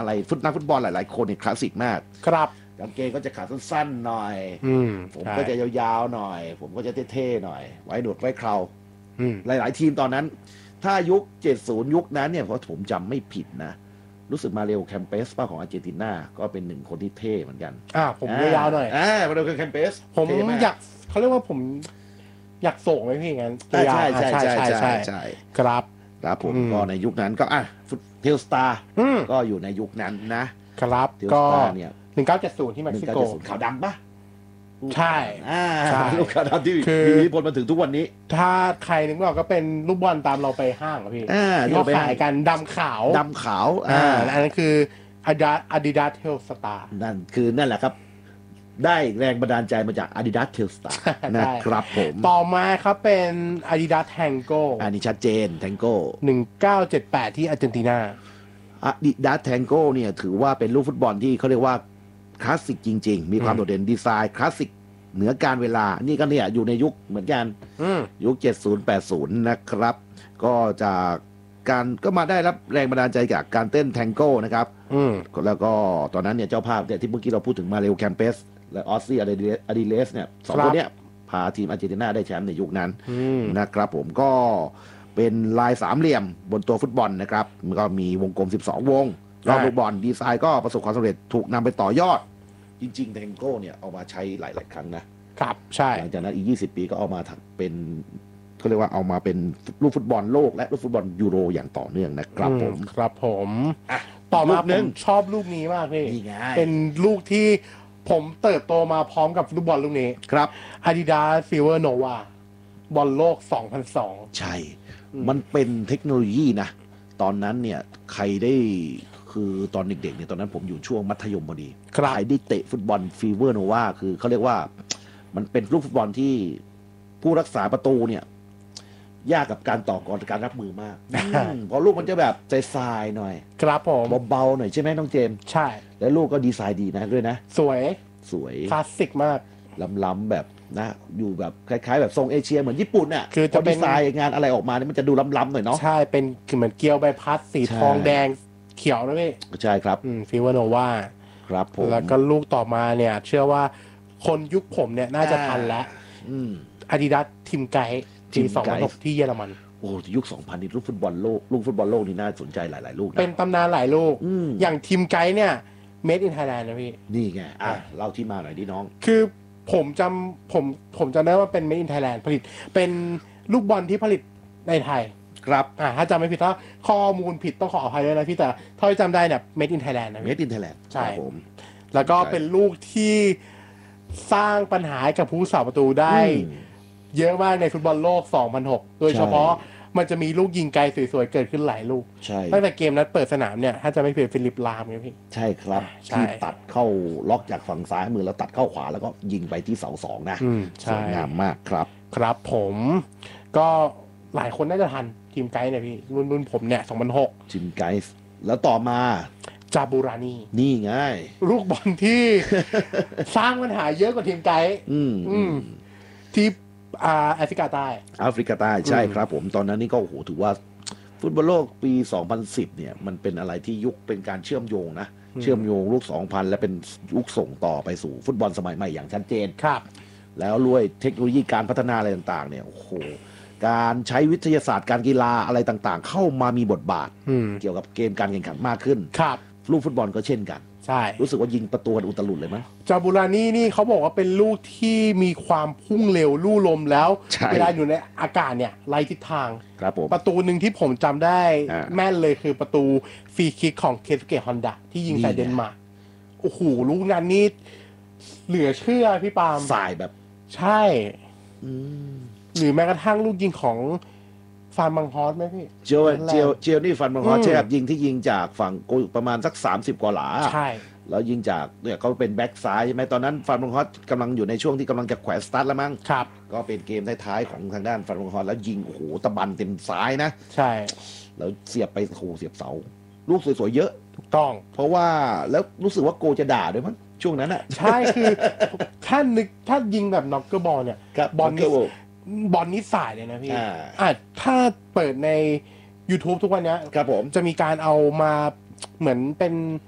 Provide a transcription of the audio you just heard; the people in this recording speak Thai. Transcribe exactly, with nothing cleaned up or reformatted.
อะไรฟุตนักฟุตบอลหลายๆคนเนี่ยคลาสสิกมากครับกางเกงก็จะขาสั้นๆหน่อยผมก็จะยาวๆหน่อยผมก็จะเท่ๆหน่อยไว้หนวดไว้เคราหลายๆทีมตอนนั้นถ้ายุคเจ็ดสิบยุคนั้นเนี่ยเพราะผมจำไม่ผิดนะรู้สึกมาเรลแคมเปสป้าของอาร์เจนตินาก็เป็นหนึ่งคนที่เท่เหมือนกันอ่าผมยาวๆหน่อยอ่ามาเรลแคมเปสผมอยากเขาเรียกว่าผมอยากส่งไหมพี่งั้นใช่ใช่ใช่ใช่ใช่ใช่ครับครับผมก็ในยุคนั้นก็อ่ะเทลสตาร์ก็อยู่ในยุคนั้นนะครับก็เนี่ยหนึ่งเก้าเจ็ดศูนย์ที่เม็กซิโกขาวดำปะใช่อ่าลูกขาวดำที่มีอิทธิพลมาถึงทุกวันนี้ถ้าใครนึกไม่ออกก็เป็นลูกบอลตามเราไปห้างอะพี่ที่เขาขายกันดำขาวดำขาวอ่าอันนั้นคืออาดิดาสเทลสตาร์นั่นคือนั่นแหละครับได้แรงบันดาลใจมาจาก Adidas Telstar นะครับผมต่อมาครับเป็น Adidas Tango อันนี้ชัดเจน Tango หนึ่งเก้าเจ็ดแปดที่อาร์เจนตินา Adidas Tango เนี่ยถือว่าเป็นลูกฟุตบอลที่เขาเรียกว่าคลาสสิกจริงๆมีความโดดเด่นดีไซน์คลาสสิกเหนือการเวลานี่ก็เนี่ยอยู่ในยุคเหมือนกันยุคเจ็ดสิบ แปดสิบนะครับก็จากการก็มาได้รับแรงบันดาลใจจากการเต้นแทงโก้นะครับแล้วก็ตอนนั้นเนี่ยเจ้าภาพเนี่ยที่เมื่อกี้เราพูดถึงมาเรลแคมเปสและออสซี่อาดิเลสเนี่ยสองคนเนี้ยพาทีมอาร์เจนตินาได้แชมป์ในยุคนั้นนะครับผมก็เป็นลายสามเหลี่ยมบนตัวฟุตบอลนะครับมันก็มีวงกลมสิบสองวงรอบลูกบอลดีไซน์ก็ประสบความสำเร็จถูกนำไปต่อยอดจริงๆแทงโก้เนี่ยเอามาใช้หลายๆครั้งนะครับใช่หลังจากนั้นอีกยี่สิบปีก็เอามาเป็นเขาเรียกว่าเอามาเป็นลูกฟุตบอลโลกและลูกฟุตบอลยูโรอย่างต่อเนื่องนะครับผมครับผมต่อมาผมชอบลูกนี้มากพี่เป็นลูกที่ผมเติบโตมาพร้อมกับลูกบอลลูกนี้ครับ Adidas Silver Nova บอลโลกสองพันสองใช่มันเป็นเทคโนโลยีนะตอนนั้นเนี่ยใครได้คือตอนเด็กๆเนี่ยตอนนั้นผมอยู่ช่วงมัธยมพอดีใครได้เตะฟุตบอลฟีเวอร์โนวาคือเขาเรียกว่ามันเป็นลูกฟุตบอลที่ผู้รักษาประตูเนี่ยยากกับการต่อกรการรับมือมากเพราะลูกมันจะแบบใจทรายหน่อยครับผมเบาๆหน่อยใช่ไหมน้องเจมส์ใช่แล้วลูกก็ดีไซน์ดีนะด้วยนะสวยสวยคลาสสิกมากล้ำๆแบบนะอยู่แบบคล้ายๆแบบทรงเอเชียเหมือนญี่ปุ่นน่ะคือจะดีไซน์งานอะไรออกมาเนี่ยมันจะดูล้ำๆหน่อยเนาะใช่เป็นเหมือนเกลียวใบพัดสีทองแดงเขียวนะพี่ใช่ครับฟิวเวอร์โนวาครับผมแล้วก็ลูกต่อมาเนี่ยเชื่อว่าคนยุคผมเนี่ยน่าจะทันแล้วอาดิดาสทีมไกด์ปีสองพันหกที่เยอรมันโอ้ยุคสองพันนี่ลูกฟุตบอลโลกลูกฟุตบอลโลกนี่น่าสนใจหลายๆลูกนะเป็นตำนานหลายลูกอย่างทีมไกด์เนี่ย Made in Thailand นะพี่นี่ไงอ่ะเล่าที่มาหน่อยดิน้องคือผมจำผมผมจำได้ว่าเป็น Made in Thailand ผลิตเป็นลูกบอลที่ผลิตในไทยครับอ่าถ้าจำไม่ผิดถ้าข้อมูลผิดต้องขออภัยด้วยนะพี่แต่เท่าที่จำได้เนี่ย Made in Thailand นะ Made in Thailand ใช่ผมแล้วก็เป็นลูกที่สร้างปัญหากับผู้สาประตูได้เยอะมากในฟุตบอลโลกสองพันหกโดยเฉพาะมันจะมีลูกยิงไกลสวยๆเกิดขึ้นหลายลูกตั้งแต่เกมนั้นเปิดสนามเนี่ยถ้าจะไม่ผิดฟิลิปลามไงพี่ใช่ครับที่ตัดเข้าล็อกจากฝั่งซ้ายมือแล้วตัดเข้าขวาแล้วก็ยิงไปที่เสาสองนะสวยงามมากครับครับผมก็หลายคนน่าจะทันทีมไกด์เนี่ยพี่รุ่นรุ่นผมเนี่ยสองพันหกทีมไกด์แล้วต่อมาจาบูรานีนี่ไงลูกบอลที่สร้างปัญหาเยอะกว่าทีมไกด์ที่แอฟริกาใต้แอฟริกาใต้ใช่ครับผมตอนนั้นนี่ก็โอ้โหถือว่าฟุตบอลโลกปีสองพันสิบเนี่ยมันเป็นอะไรที่ยุคเป็นการเชื่อมโยงนะเชื่อมโยงลูกสองพันและเป็นยุคส่งต่อไปสู่ฟุตบอลสมัยใหม่อย่างชัดเจนครับแล้วด้วยเทคโนโลยีการพัฒนาอะไรต่างๆเนี่ยโอ้โหการใช้วิทยาศาสตร์การกีฬาอะไรต่างๆเข้ามามีบทบาทเกี่ยวกับเกมการแข่งขันมากขึ้นครับลูกฟุตบอลก็เช่นกันใช่รู้สึกว่ายิงประตูกันอุตลุดเลยมั้ยจาบูรานีนี่เขาบอกว่าเป็นลูกที่มีความพุ่งเร็วลู่ลมแล้วเวลาอยู่ในอากาศเนี่ยไล่ทิศทางครับผมประตูหนึ่งที่ผมจำได้แม่นเลยคือประตูฟรีคิกของเคซุเกะฮอนดะที่ยิงใส่เดนมาร์กโอ้โหลูกนั้นนี่เหลือเชื่อพี่ปาล์มสายแบบใช่หรือแม้กระทั่งลูกยิงของฟันบังฮอสไหมพี่เจียวเจียวเจียวนี่ฟันบังฮอสใช่ครับยิงที่ยิงจากฝั่งกูประมาณสักสามสิบกว่าหลาใช่แล้วยิงจากเนี่ยเขาเป็นแบ็กซ้ายใช่ไหมตอนนั้นฟันบังฮอสกำลังอยู่ในช่วงที่กำลังจะแขวนสตาร์ทแล้วมั้งครับก็เป็นเกมท้ายๆของทางด้านฟันบังฮอสแล้วยิงโอ้โหตะบันเต็มซ้ายนะใช่แล้วเสียบไปโอ้โหเสียบเสาลูกสวยๆเยอะถูกต้องเพราะว่าแล้วรู้สึกว่าโกจะด่าด้วยมั้งช่วงนั้นอ่ะใช่คือถ้านึกถ้ายิงแบบน็อกเกอร์บอลเนี่ยบอลนี้บอลนี้สายเลยนะพี่อ่าถ้าเปิดใน YouTube ทุกวันนี้ครับผมจะมีการเอามาเหมือนเป็น